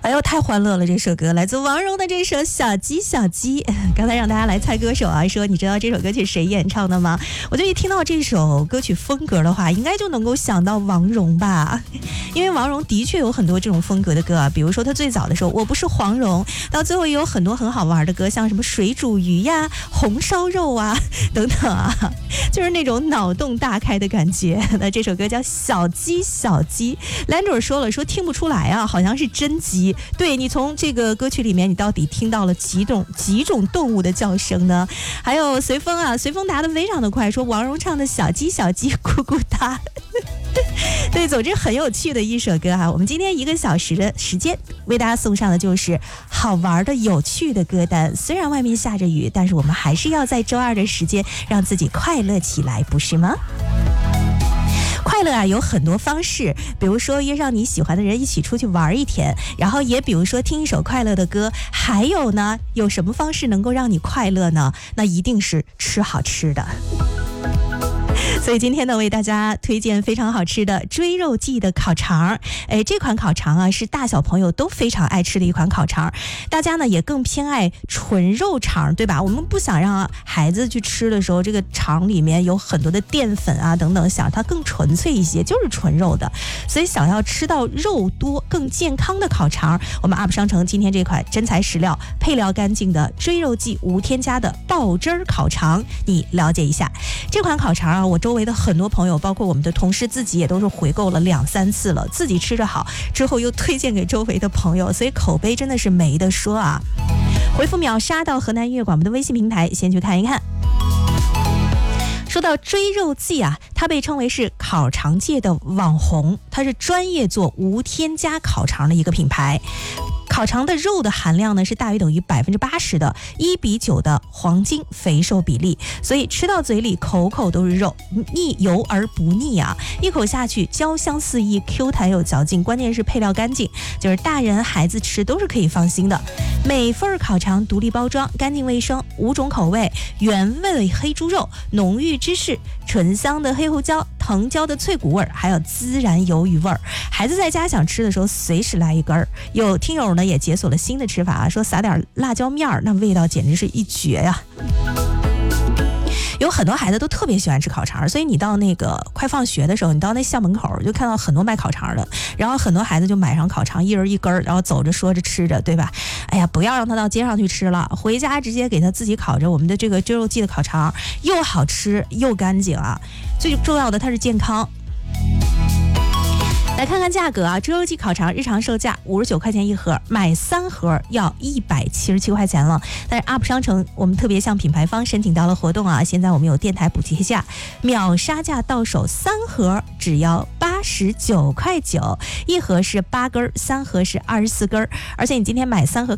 哎呦，太欢乐了！这首歌来自王蓉的这首《小鸡小鸡》。刚才让大家来猜歌手啊，说你知道这首歌曲谁演唱的吗？我就一听到这首歌曲风格的话，应该就能够想到王蓉吧，因为王蓉的确有很多这种风格的歌啊，比如说她最早的时候《我不是黄蓉》，到最后也有很多很好玩的歌，像什么水煮鱼呀、红烧肉啊等等啊，就是那种脑洞大开的感觉。那这首歌叫《小鸡小鸡》，兰朵说了，说听不出来啊，好像是真鸡。对，你从这个歌曲里面，你到底听到了几种动物的叫声呢？还有随风啊，随风答得非常的快，说王蓉唱的小鸡小鸡咕咕哒。对，总之很有趣的一首歌啊。我们今天1个小时的时间为大家送上的就是好玩的有趣的歌单。虽然外面下着雨，但是我们还是要在周二的时间让自己快乐起来，不是吗？快乐啊，有很多方式，比如说约上你喜欢的人一起出去玩一天，然后也比如说听一首快乐的歌，还有呢，有什么方式能够让你快乐呢？那一定是吃好吃的。所以今天呢，为大家推荐非常好吃的追肉记的烤肠。这款烤肠啊，是大小朋友都非常爱吃的一款烤肠。大家呢也更偏爱纯肉肠，对吧？我们不想让孩子去吃的时候，这个肠里面有很多的淀粉啊等等，想它更纯粹一些，就是纯肉的。所以想要吃到肉多更健康的烤肠，我们 UP 商城今天这款真材实料、配料干净的追肉记无添加的爆汁儿烤肠，你了解一下。这款烤肠啊，我周围的很多朋友，包括我们的同事自己也都是回购了2、3次了，自己吃着好，之后又推荐给周围的朋友，所以口碑真的是没得说啊。回复秒杀到河南音乐广播的微信平台，先去看一看。说到追肉记啊，它被称为是烤肠界的网红，它是专业做无添加烤肠的一个品牌。烤肠的肉的含量呢是大于等于80%的1:9的黄金肥瘦比例，所以吃到嘴里口口都是肉，腻油而不腻啊！一口下去焦香四溢，Q 弹有嚼劲，关键是配料干净，就是大人孩子吃都是可以放心的。每份烤肠独立包装，干净卫生，5种口味，原味黑猪肉，浓郁芝士，醇香的黑胡椒，藤椒的脆骨味，还有孜然鱿鱼味儿。孩子在家想吃的时候随时来一根儿。有听友呢也解锁了新的吃法啊，说撒点辣椒面儿，那味道简直是一绝呀。有很多孩子都特别喜欢吃烤肠，所以你到那个快放学的时候，你到那校门口就看到很多卖烤肠的，然后很多孩子就买上烤肠，一人一根，然后走着说着吃着，对吧？哎呀，不要让他到街上去吃了，回家直接给他自己烤着我们的这个追肉记的烤肠，又好吃又干净啊，最重要的它是健康。来看看价格啊，追肉记烤肠日常售价59块钱一盒，买3盒要177块钱了。但是 UP 商城我们特别向品牌方申请到了活动啊，现在我们有电台补贴价，秒杀价到手3盒只要89块9，一盒是8根，3盒是24根，而且你今天买3盒